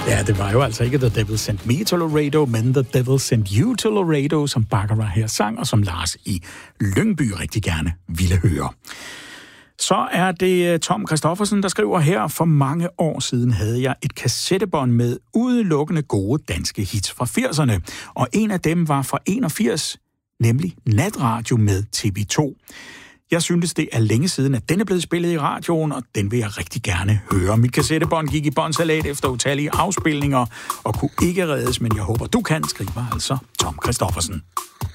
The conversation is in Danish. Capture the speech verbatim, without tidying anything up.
Ja, det var jo altså ikke The Devil Sent Me to Laredo, men The Devil Sent You to Laredo, som Baccarat her sang, og som Lars i Lyngby rigtig gerne ville høre. Så er det Tom Christoffersen, der skriver her: For mange år siden havde jeg et kassettebånd med udelukkende gode danske hits fra firserne, og en af dem var fra enogfirs, nemlig Natradio med T V to. Jeg synes, det er længe siden, at den er blevet spillet i radioen, og den vil jeg rigtig gerne høre. Mit kassettebånd gik i båndsalat efter utallige afspilninger og kunne ikke reddes, men jeg håber, du kan, skriver altså Tom Christoffersen.